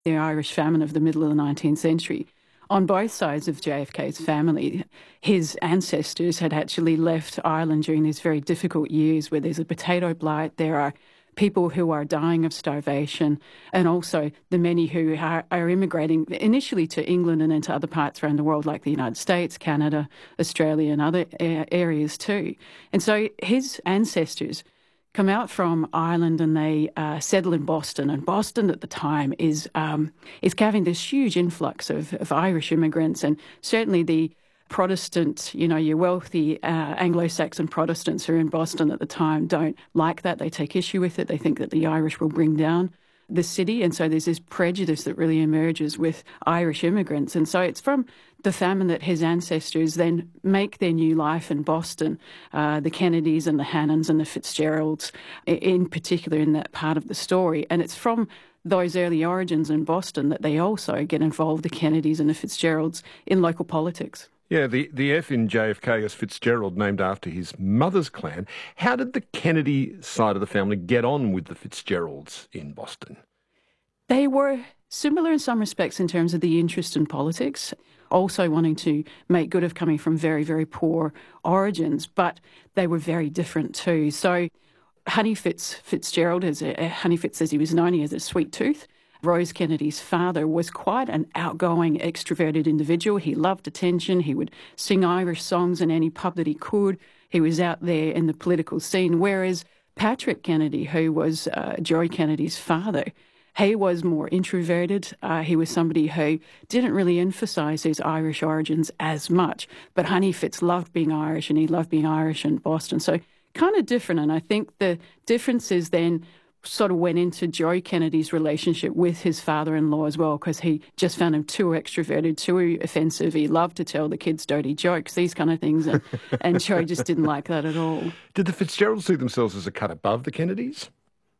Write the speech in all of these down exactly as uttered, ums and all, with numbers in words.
the Irish famine of the middle of the nineteenth century. On both sides of J F K's family, his ancestors had actually left Ireland during these very difficult years where there's a potato blight, there are people who are dying of starvation, and also the many who are, are immigrating initially to England and then to other parts around the world like the United States, Canada, Australia and other areas too. And so his ancestors come out from Ireland and they uh, settle in Boston. And Boston at the time is um, is having this huge influx of, of Irish immigrants, and certainly the Protestant, you know, your wealthy uh, Anglo-Saxon Protestants who are in Boston at the time don't like that. They take issue with it. They think that the Irish will bring down the city. And so there's this prejudice that really emerges with Irish immigrants. And so it's from the famine that his ancestors then make their new life in Boston, uh, the Kennedys and the Hannons and the Fitzgeralds in particular in that part of the story. And it's from those early origins in Boston that they also get involved, the Kennedys and the Fitzgeralds, in local politics. Yeah, the, the F in J F K is Fitzgerald, named after his mother's clan. How did the Kennedy side of the family get on with the Fitzgeralds in Boston? They were similar in some respects in terms of the interest in politics, also wanting to make good of coming from very, very poor origins, but they were very different too. So Honey Fitz, Fitzgerald, as a, Honey Fitz as he was known, he has a sweet tooth. Rose Kennedy's father was quite an outgoing, extroverted individual. He loved attention. He would sing Irish songs in any pub that he could. He was out there in the political scene, whereas Patrick Kennedy, who was uh, Joe Kennedy's father, he was more introverted. Uh, he was somebody who didn't really emphasise his Irish origins as much. But Honey Fitz loved being Irish, and he loved being Irish in Boston. So kind of different. And I think the difference is then sort of went into Joe Kennedy's relationship with his father-in-law as well, because he just found him too extroverted, too offensive. He loved to tell the kids dirty jokes, these kind of things, and, and Joe just didn't like that at all. Did the Fitzgeralds see themselves as a cut above the Kennedys?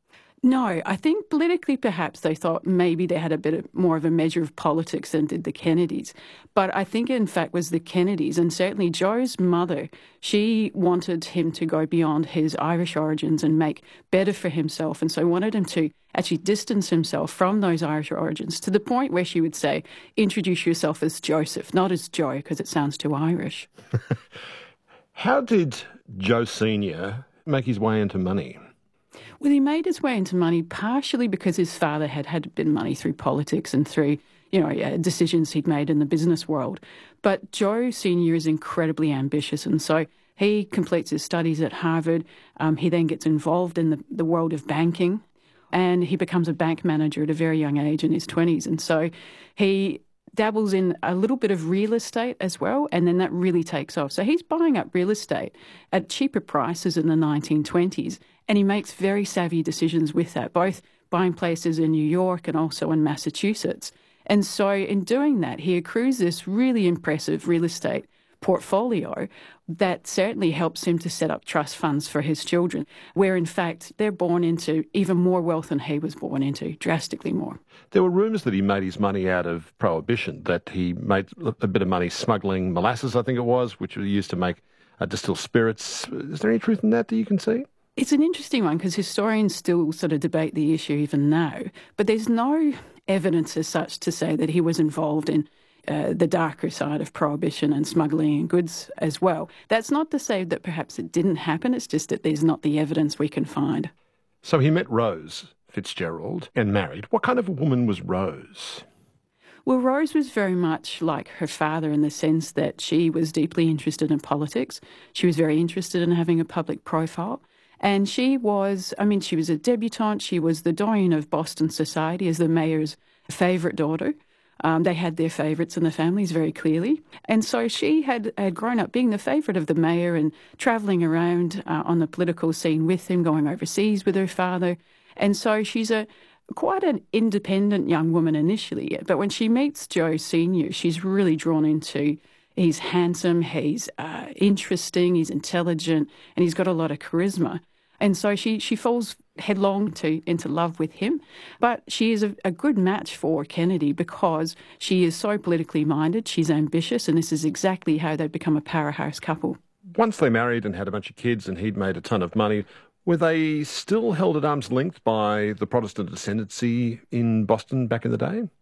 No, I think politically perhaps they thought maybe they had a bit of, more of a measure of politics than did the Kennedys. But I think in fact was the Kennedys, and certainly Joe's mother, she wanted him to go beyond his Irish origins and make better for himself, and so wanted him to actually distance himself from those Irish origins to the point where she would say, introduce yourself as Joseph, not as Joe, because it sounds too Irish. How did Joe Senior make his way into money? Well, he made his way into money partially because his father had had a bit of money through politics and through, you know, uh, decisions he'd made in the business world. But Joe Senior is incredibly ambitious, and so he completes his studies at Harvard. Um, he then gets involved in the, the world of banking, and he becomes a bank manager at a very young age in his twenties. And so he dabbles in a little bit of real estate as well, and then that really takes off. So he's buying up real estate at cheaper prices in the nineteen twenties, and he makes very savvy decisions with that, both buying places in New York and also in Massachusetts. And so in doing that, he accrues this really impressive real estate portfolio that certainly helps him to set up trust funds for his children, where in fact they're born into even more wealth than he was born into, drastically more. There were rumours that he made his money out of prohibition, that he made a bit of money smuggling molasses, I think it was, which was used to make uh, distilled spirits. Is there any truth in that that you can see? It's an interesting one because historians still sort of debate the issue even now, but there's no evidence as such to say that he was involved in Uh, the darker side of prohibition and smuggling and goods as well. That's not to say that perhaps it didn't happen, it's just that there's not the evidence we can find. So he met Rose Fitzgerald and married. What kind of a woman was Rose? Well, Rose was very much like her father in the sense that she was deeply interested in politics. She was very interested in having a public profile. And she was, I mean, she was a debutante. She was the doyen of Boston society as the mayor's favourite daughter. Um, they had their favourites in the families very clearly. And so she had, had grown up being the favourite of the mayor and travelling around uh, on the political scene with him, going overseas with her father. And so she's a quite an independent young woman initially. But when she meets Joe Senior, she's really drawn into, he's handsome, he's uh, interesting, he's intelligent, and he's got a lot of charisma. And so she, she falls headlong to into love with him. But she is a, a good match for Kennedy because she is so politically minded, she's ambitious, and this is exactly how they become a powerhouse couple. Once they married and had a bunch of kids and he'd made a ton of money, Were they still held at arm's length by the Protestant ascendancy in Boston back in the day?